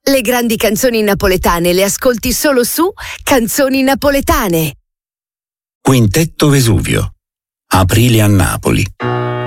Le grandi canzoni napoletane le ascolti solo su Canzoni Napoletane. Quintetto Vesuvio. Aprile a Napoli.